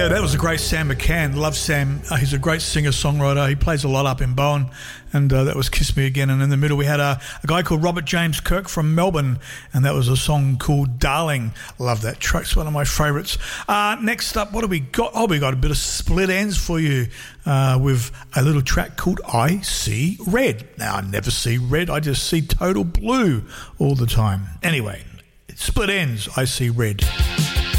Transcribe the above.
Yeah, that was a great Sam McCann. Love Sam. He's a great singer-songwriter. He plays a lot up in Bowen, and that was Kiss Me Again. And in the middle we had a guy called Robert James Kirk from Melbourne, and that was a song called Darling. Love that track. It's one of my favourites. Next up, what have we got? Oh, we got a bit of Split Ends for you with a little track called I See Red. Now, I never see red. I just see total blue all the time. Anyway, Split Ends, I See Red.